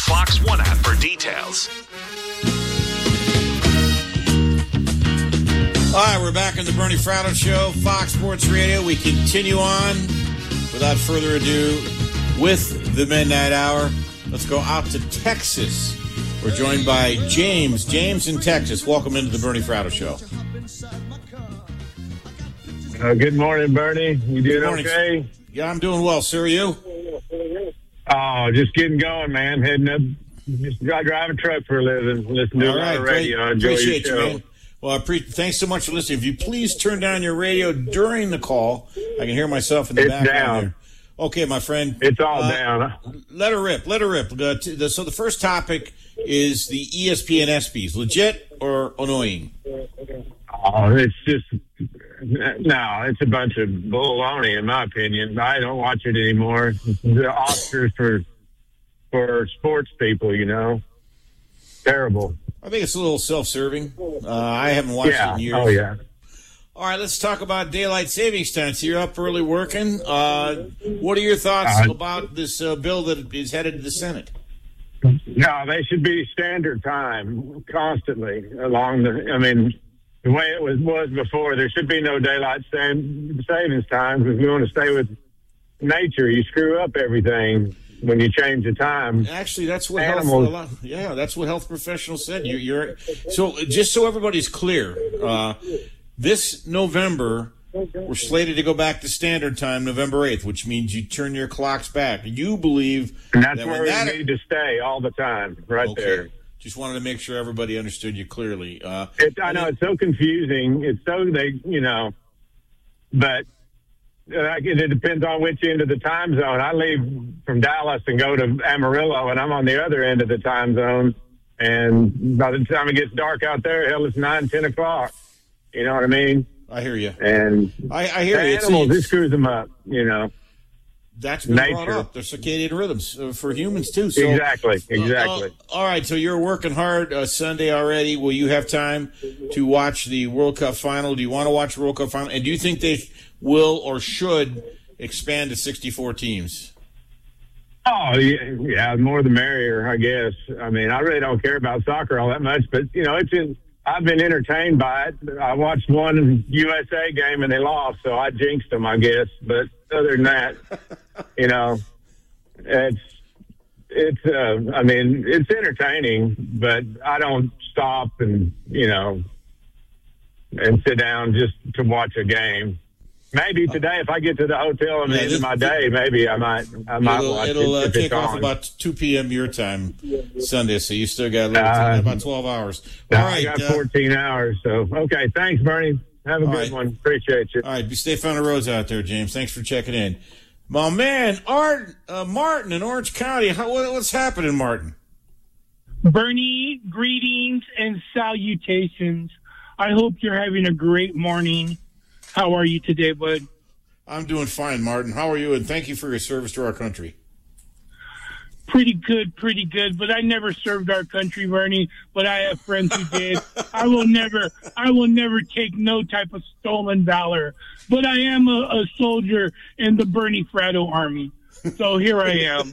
Fox One app for details. All right, we're back on the Bernie Fratto Show, Fox Sports Radio. We continue on, without further ado, with the Midnight Hour. Let's go out to Texas. We're joined by James. James in Texas. Welcome into the Bernie Fratto Show. Good morning, Bernie. You doing okay? Yeah, I'm doing well, sir. You? Oh, just getting going, man. Heading up. Just drive a truck for a living. Listen to a lot of radio. I enjoy Appreciate your you, show. man. Well, thanks so much for listening. If you please turn down your radio during the call, I can hear myself in the background down. there. Okay, my friend. It's all down. Let her rip. Let her rip. So the first topic is the ESPN ESPYs. Legit or annoying? Oh, it's just no. It's a bunch of baloney, in my opinion. I don't watch it anymore. The Oscars for sports people, terrible. I think it's a little self-serving. I haven't watched it in years. Oh, yeah. All right, let's talk about daylight savings time. So you're up early working. What are your thoughts about this bill that is headed to the Senate? No, they should be standard time constantly the way it was before. There should be no daylight savings time because we want to stay with nature. You screw up everything when you change the time. Actually, that's what that's what health professionals said. So just so everybody's clear, this November we're slated to go back to standard time November 8th, which means you turn your clocks back. You believe and that's where we need to stay all the time, there. Just wanted to make sure everybody understood you clearly. I know it's so confusing. It's so but. It depends on which end of the time zone. I leave from Dallas and go to Amarillo, and I'm on the other end of the time zone. And by the time it gets dark out there, hell, it's 9, 10 o'clock. You know what I mean? I hear you. And I hear you. Animals, it screws them up, That's been brought up. They're circadian rhythms for humans, too. So, exactly. All right, so you're working hard Sunday already. Will you have time to watch the World Cup final? Do you want to watch the World Cup final? And do you think they will or should expand to 64 teams? Oh, yeah, more the merrier, I guess. I mean, I really don't care about soccer all that much, but, I've been entertained by it. I watched one USA game and they lost, so I jinxed them, I guess. But other than that, it's entertaining, but I don't stop and sit down just to watch a game. Maybe today, if I get to the hotel and the end of my day, maybe I might watch it. It'll kick off about 2 p.m. your time Sunday, so you still got about 12 hours. All right, I got 14 hours. So, okay, thanks, Bernie. Have a good one. Appreciate you. All right, be safe on the roads out there, James. Thanks for checking in. My man, Martin in Orange County. What's happening, Martin? Bernie, greetings and salutations. I hope you're having a great morning. How are you today, bud? I'm doing fine, Martin. How are you? And thank you for your service to our country. Pretty good. But I never served our country, Bernie. But I have friends who did. I will never take no type of stolen valor. But I am a soldier in the Bernie Fratto Army. So here I am.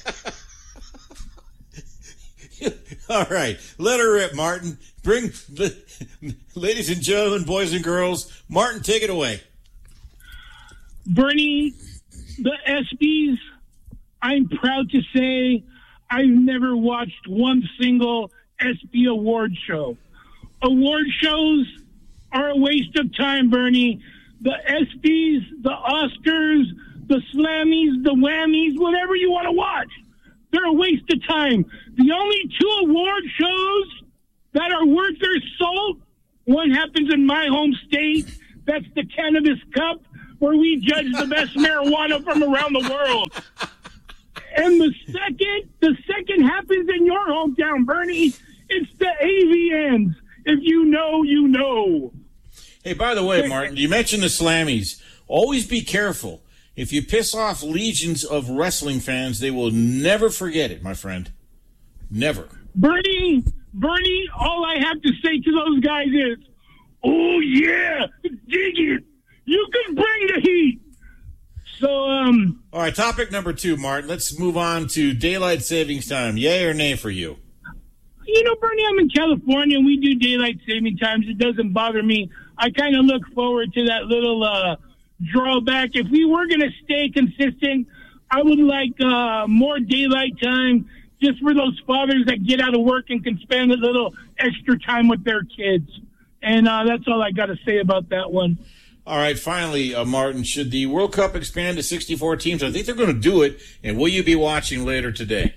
All right. Let her rip, Martin. Bring the ladies and gentlemen, boys and girls. Martin, take it away. Bernie, the ESPYs, I'm proud to say I've never watched one single ESPY award show. Award shows are a waste of time, Bernie. The ESPYs, the Oscars, the Slammies, the Whammies, whatever you want to watch, they're a waste of time. The only 2 award shows that are worth their salt, one happens in my home state. That's the Cannabis Cup, where we judge the best marijuana from around the world. And the second happens in your hometown, Bernie. It's the AVNs. If you know, you know. Hey, by the way, Martin, you mentioned the Slammies. Always be careful. If you piss off legions of wrestling fans, they will never forget it, my friend. Never. Bernie, all I have to say to those guys is, oh, yeah, dig it. You can bring the heat. So, All right, topic number 2, Martin. Let's move on to daylight savings time. Yay or nay for you? Bernie, I'm in California, and we do daylight saving times. It doesn't bother me. I kind of look forward to that little drawback. If we were going to stay consistent, I would like more daylight time just for those fathers that get out of work and can spend a little extra time with their kids. And that's all I got to say about that one. All right, finally, Martin, should the World Cup expand to 64 teams? I think they're going to do it, and will you be watching later today?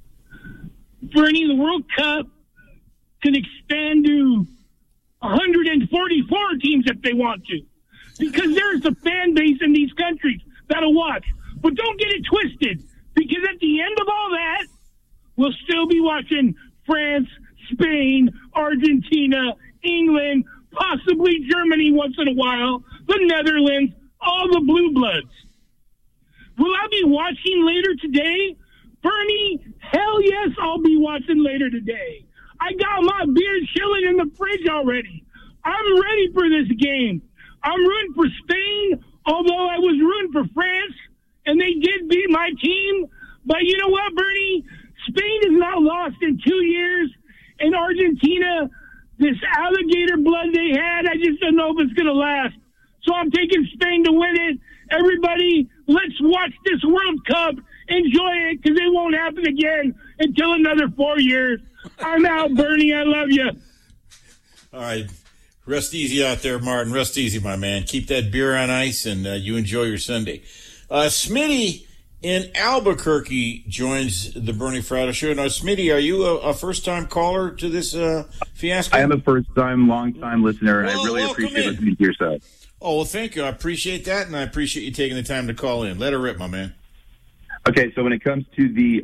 Bernie, the World Cup can expand to 144 teams if they want to, because there's a fan base in these countries that'll watch. But don't get it twisted, because at the end of all that, we'll still be watching France, Spain, Argentina, England, possibly Germany once in a while, the Netherlands, all the blue bloods. Will I be watching later today? Bernie, hell yes, I'll be watching later today. I got my beer chilling in the fridge already. I'm ready for this game. I'm rooting for Spain, although I was rooting for France, and they did beat my team. But you know what, Bernie? Spain is not lost in 2 years, and Argentina, this alligator blood they had, I just don't know if it's going to last. So I'm taking Spain to win it. Everybody, let's watch this World Cup. Enjoy it, because it won't happen again until another 4 years. I'm out, Bernie. I love you. All right. Rest easy out there, Martin. Rest easy, my man. Keep that beer on ice, and you enjoy your Sunday. Smitty in Albuquerque joins the Bernie Fratto Show. Now, Smitty, are you a first-time caller to this fiasco? I am a first-time, long-time listener, and I really appreciate listening to your side. Oh, well, thank you. I appreciate that, and I appreciate you taking the time to call in. Let her rip, my man. Okay, so when it comes to the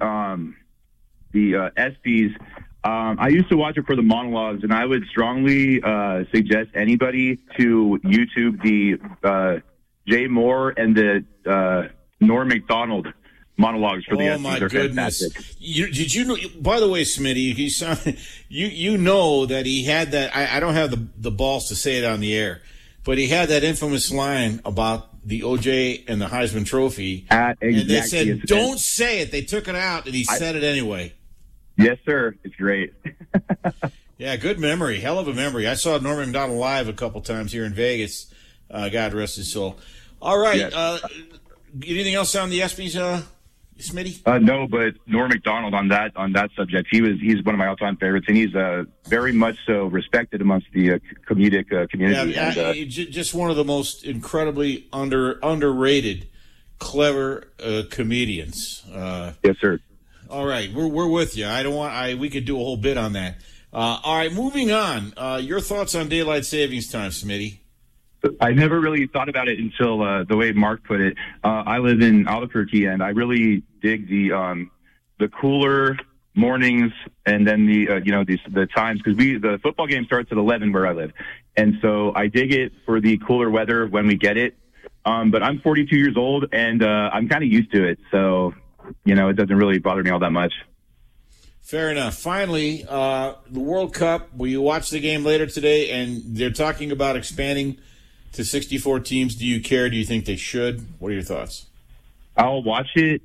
ESPYs, I used to watch it for the monologues, and I would strongly suggest anybody to YouTube the Jay Moore and the Norm Macdonald monologues for the ESPYs. Oh my goodness! Did you know? By the way, Smitty, you know that he had that. I don't have the balls to say it on the air, but he had that infamous line about the OJ and the Heisman Trophy, exactly. And they said, "Don't say it." They took it out, and he said it anyway. Yes, sir. It's great. Yeah, good memory. Hell of a memory. I saw Norm Macdonald live a couple times here in Vegas. God rest his soul. All right. Yes. Anything else on the ESPYs, Smitty? No, but Norm Macdonald on that subject, he's one of my all-time favorites, and he's very much so respected amongst the comedic community. Yeah, just one of the most incredibly underrated, clever comedians. Yes, sir. All right, we're with you. We could do a whole bit on that. All right, moving on. Your thoughts on daylight savings time, Smitty? I never really thought about it until the way Mark put it. I live in Albuquerque, and I really dig the cooler mornings, and then the times, because the football game starts at 11 where I live, and so I dig it for the cooler weather when we get it. But I'm 42 years old, and I'm kind of used to it, so it doesn't really bother me all that much. Fair enough. Finally, the World Cup. Will you watch the game later today? And they're talking about expanding to 64 teams. Do you care? Do you think they should? What are your thoughts? I'll watch it,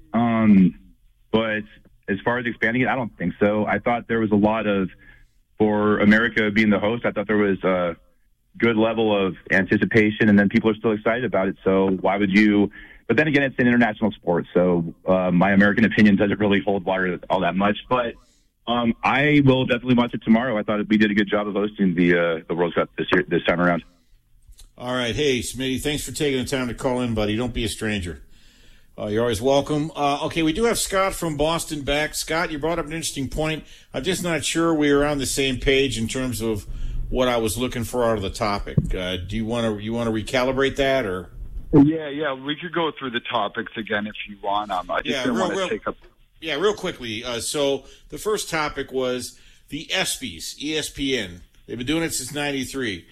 but as far as expanding it, I don't think so. I thought there was a lot for America being the host, I thought there was a good level of anticipation, and then people are still excited about it, so why would you? But then again, it's an international sport, so my American opinion doesn't really hold water all that much, but I will definitely watch it tomorrow. I thought we did a good job of hosting the World Cup this time around. All right. Hey, Smitty, thanks for taking the time to call in, buddy. Don't be a stranger. You're always welcome. Okay, we do have Scott from Boston back. Scott, you brought up an interesting point. I'm just not sure we were on the same page in terms of what I was looking for out of the topic. Do you want to recalibrate that, or? Yeah, we could go through the topics again if you want. I just didn't want to take up. Yeah, real quickly. So the first topic was the ESPYs, ESPN. They've been doing it since '93.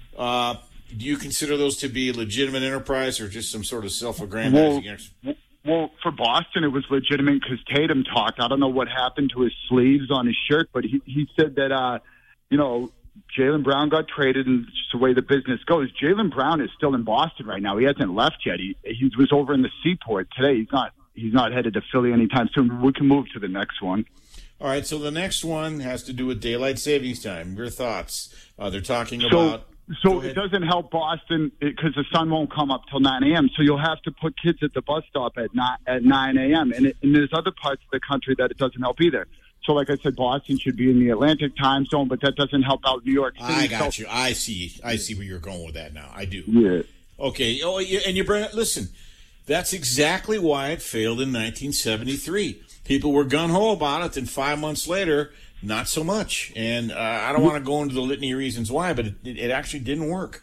Do you consider those to be a legitimate enterprise or just some sort of self-aggrandizing? Well, for Boston, it was legitimate because Tatum talked. I don't know what happened to his sleeves on his shirt, but he said that, Jaylen Brown got traded, and it's just the way the business goes. Jaylen Brown is still in Boston right now. He hasn't left yet. He was over in the Seaport today. He's not headed to Philly anytime soon. We can move to the next one. All right, so the next one has to do with daylight savings time. Your thoughts? They're talking about... So it doesn't help Boston because the sun won't come up till 9 a.m., so you'll have to put kids at the bus stop at 9 a.m., and there's other parts of the country that it doesn't help either. So like I said, Boston should be in the Atlantic time zone, but that doesn't help out New York City. I got you. I see where you're going with that now. I do. Yeah. Okay. Oh, and you bring it. Listen, that's exactly why it failed in 1973. People were gung-ho about it, and 5 months later, not so much. And I don't want to go into the litany of reasons why, but it actually didn't work.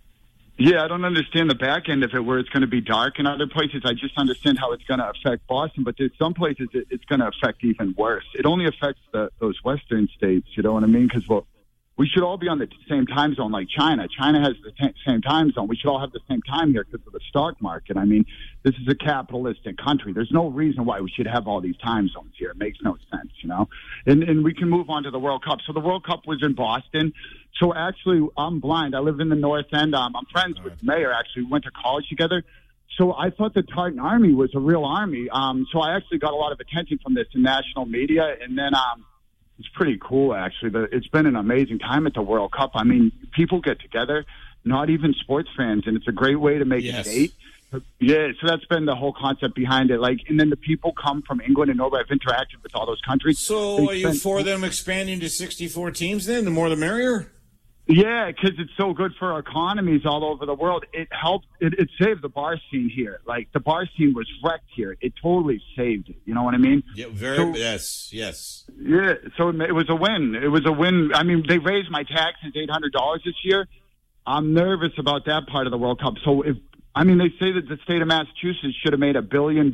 Yeah, I don't understand the back end of it where it's going to be dark in other places. I just understand how it's going to affect Boston, but there's some places it's going to affect even worse. It only affects those western states, you know what I mean? Because, we should all be on the same time zone like China. China has the same time zone. We should all have the same time here because of the stock market. I mean, this is a capitalistic country. There's no reason why we should have all these time zones here. It makes no sense, you know? And we can move on to the World Cup. So the World Cup was in Boston. So actually, I'm blind. I live in the North End. I'm friends with the mayor, actually. We went to college together. So I thought the Tartan Army was a real army. So I actually got a lot of attention from this in national media. And then it's pretty cool, actually. It's been an amazing time at the World Cup. I mean, people get together, not even sports fans, and it's a great way to make a date. Yeah, so that's been the whole concept behind it. Like, and then the people come from England and Norway. I've interacted with all those countries. So are you for them expanding to 64 teams then? The more the merrier? Yeah, because it's so good for economies all over the world. It helped. It saved the bar scene here. Like, the bar scene was wrecked here. It totally saved it. You know what I mean? Yeah, yes. Yeah, so it was a win. It was a win. I mean, they raised my taxes $800 this year. I'm nervous about that part of the World Cup. So they say that the state of Massachusetts should have made $1 billion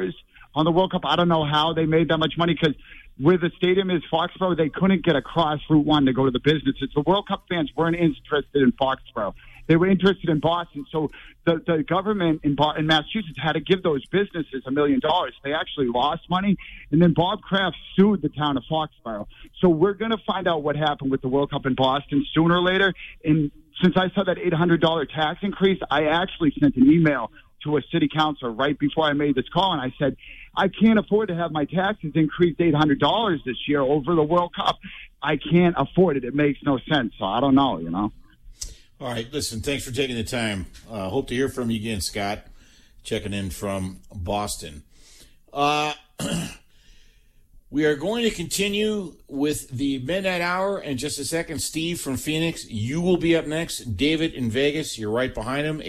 on the World Cup. I don't know how they made that much money because where the stadium is, Foxborough, they couldn't get across Route 1 to go to the businesses. The World Cup fans weren't interested in Foxborough. They were interested in Boston. So the government in Massachusetts had to give those businesses $1 million. They actually lost money. And then Bob Kraft sued the town of Foxborough. So we're going to find out what happened with the World Cup in Boston sooner or later. And since I saw that $800 tax increase, I actually sent an email to a city councilor right before I made this call. And I said, I can't afford to have my taxes increased $800 this year over the World Cup. I can't afford it. It makes no sense. So I don't know, you know. All right. Listen, thanks for taking the time. Hope to hear from you again, Scott, checking in from Boston. We are going to continue with the Midnight Hour in just a second. Steve from Phoenix, you will be up next. David in Vegas, you're right behind him,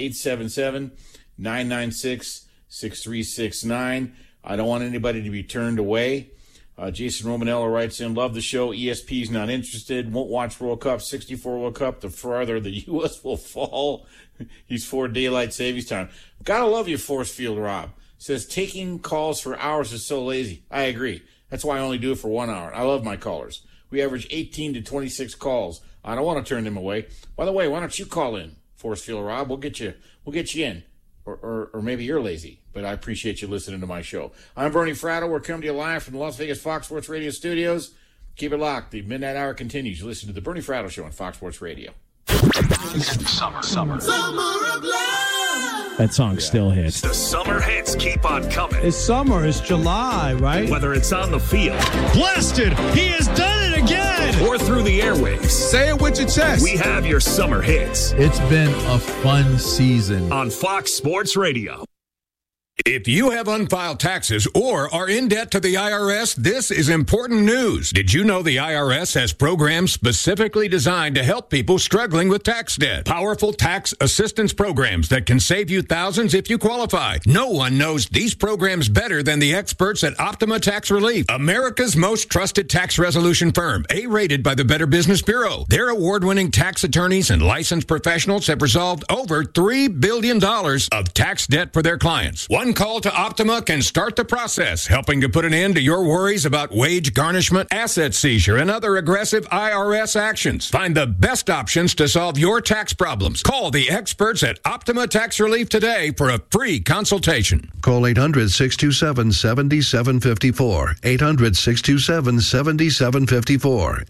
877-996-6369. I don't want anybody to be turned away. Jason Romanello writes in, love the show. ESP's not interested. Won't watch World Cup. 64 World Cup. The farther the U.S. will fall. He's for daylight savings time. Gotta love you, Force Field Rob. Says taking calls for hours is so lazy. I agree. That's why I only do it for 1 hour. I love my callers. We average 18 to 26 calls. I don't want to turn them away. By the way, why don't you call in, Force Field Rob? We'll get you in. Or maybe you're lazy, but I appreciate you listening to my show. I'm Bernie Fratto. We're coming to you live from the Las Vegas Fox Sports Radio studios. Keep it locked. The Midnight Hour continues. You listen to the Bernie Fratto Show on Fox Sports Radio. Summer of love. That song still hits. The summer hits keep on coming. It's summer. It's July, right? Whether it's on the field. Blasted! He has done it again! Or through the airwaves. Say it with your chest. We have your summer hits. It's been a fun season. On Fox Sports Radio. If you have unfiled taxes or are in debt to the IRS, this is important news. Did you know the IRS has programs specifically designed to help people struggling with tax debt? Powerful tax assistance programs that can save you thousands if you qualify. No one knows these programs better than the experts at Optima Tax Relief, America's most trusted tax resolution firm, A-rated by the Better Business Bureau. Their award-winning tax attorneys and licensed professionals have resolved over $3 billion of tax debt for their clients. One One call to Optima can start the process, helping to put an end to your worries about wage garnishment, asset seizure, and other aggressive IRS actions. Find the best options to solve your tax problems. Call the experts at Optima Tax Relief today for a free consultation. Call 800-627-7754. 800-627-7754.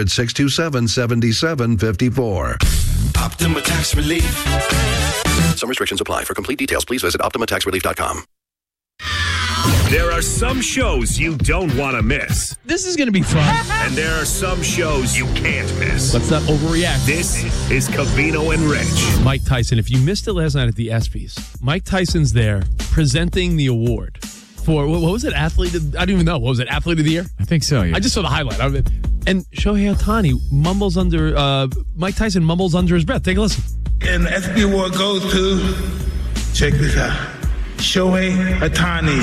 800-627-7754. Optima Tax Relief. Some restrictions apply. For complete details, please visit OptimaTaxRelief.com. There are some shows you don't want to miss. This is going to be fun. And there are some shows you can't miss. Let's not overreact. This is Covino and Rich. Mike Tyson, if you missed it last night at the ESPYs, Mike Tyson's there presenting the award for, what was it, Athlete of, I don't even know. What was it, Athlete of the Year? I think so, yeah. I just saw the highlight of it. And Shohei Ohtani mumbles Mike Tyson mumbles under his breath. Take a listen. And the ESPY award goes to, check this out, Shohei Ohtani.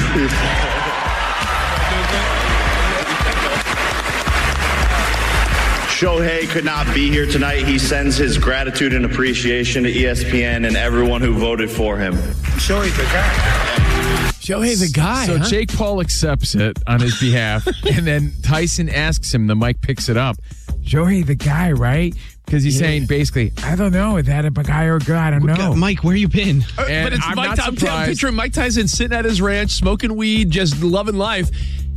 Shohei could not be here tonight. He sends his gratitude and appreciation to ESPN and everyone who voted for him. Shohei the guy. Shohei the guy. So Jake Paul accepts it on his behalf, and then Tyson asks him, the mic picks it up, Shohei the guy, right? Because he's saying basically, I don't know, is that a guy or a girl? I don't know. Mike, where you been? And but it's I'm Mike. not I'm surprised. picturing Mike Tyson sitting at his ranch, smoking weed, just loving life.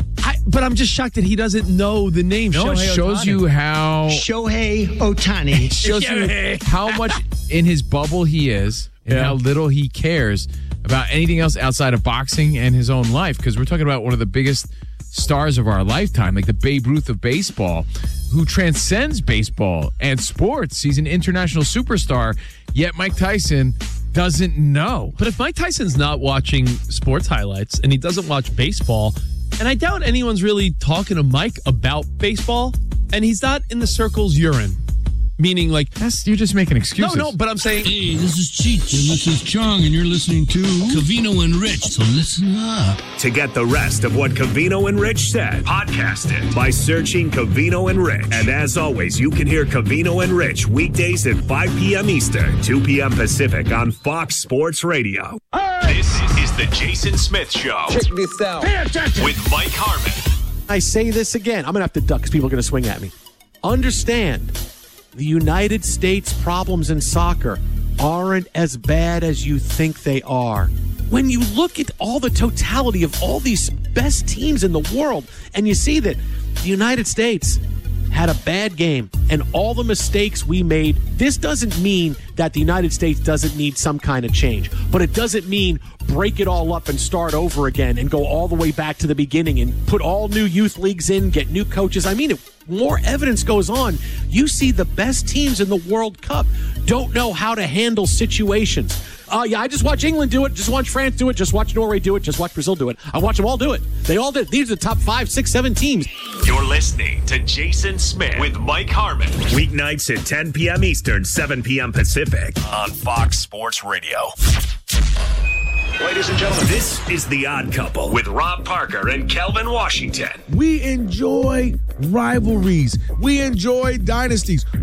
But I'm just shocked that he doesn't know the name. No, Shohei it shows Ohtani. you how Shohei Ohtani. It shows you how much in his bubble he is and how little he cares about anything else outside of boxing and his own life. Because we're talking about one of the biggest stars of our lifetime, like the Babe Ruth of baseball, who transcends baseball and sports. He's an international superstar, yet Mike Tyson doesn't know. But if Mike Tyson's not watching sports highlights and he doesn't watch baseball, and I doubt anyone's really talking to Mike about baseball, and he's not in the circles you're in. Meaning, like, you're just making excuses. No, but I'm saying, hey, this is Cheech and this is Chong, and you're listening to Covino and Rich. So listen up. To get the rest of what Covino and Rich said, podcast it by searching Covino and Rich. And as always, you can hear Covino and Rich weekdays at 5 p.m. Eastern, 2 p.m. Pacific on Fox Sports Radio. This is the Jason Smith Show. Check this out. With Mike Harmon. I say this again. I'm going to have to duck because people are going to swing at me. Understand, the United States problems in soccer aren't as bad as you think they are. When you look at all the totality of all these best teams in the world, and you see that the United States had a bad game and all the mistakes we made, this doesn't mean that the United States doesn't need some kind of change. But it doesn't mean break it all up and start over again and go all the way back to the beginning and put all new youth leagues in, get new coaches. I mean, more evidence goes on. You see the best teams in the World Cup don't know how to handle situations. I just watch England do it, just watch France do it, just watch Norway do it, just watch Brazil do it. I watch them all do it. They all did. These are the top 5, 6, 7 teams. You're listening to Jason Smith with Mike Harmon. Weeknights at 10 p.m. Eastern, 7 p.m. Pacific on Fox Sports Radio. Ladies and gentlemen, this is The Odd Couple with Rob Parker and Kelvin Washington. We enjoy rivalries. We enjoy dynasties.